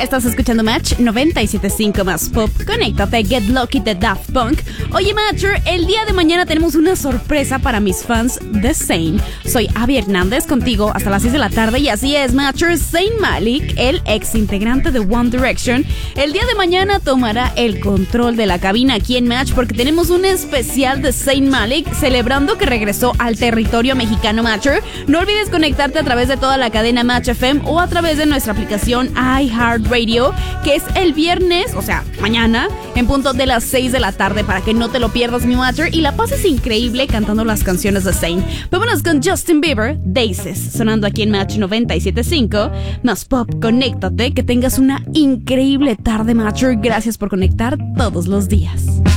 Estás escuchando Match 97.5 más pop. Conéctate, Get Lucky de Daft Punk. Oye, Matcher, el día de mañana tenemos una sorpresa para mis fans de Zayn. Soy Abby Hernández, contigo hasta las 6 de la tarde. Y así es, Matcher, Zayn Malik, el ex integrante de One Direction, el día de mañana tomará el control de la cabina aquí en Match, porque tenemos un especial de Zayn Malik celebrando que regresó al territorio mexicano. Matcher, no olvides conectarte a través de toda la cadena Match FM o a través de nuestra aplicación iHeartRadio, que es el viernes, o sea, mañana, en punto de las 6 de la tarde, para que no te lo pierdas, mi Matcher, y la pases increíble cantando las canciones de Zayn. Vámonos con Justin Bieber, Daisies, sonando aquí en Match 97.5, más pop. Conéctate, que tengas una increíble tarde, Matcher. Gracias por conectar todos los días.